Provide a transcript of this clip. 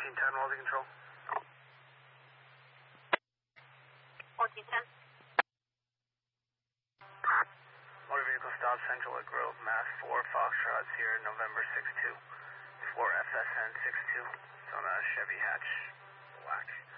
1410, welding control. 1410. Motor vehicle stop Central at Grove, Mass. 4 Foxtrot, Sierra, November 62. 4 FSN 62. It's on a Chevy hatch, black.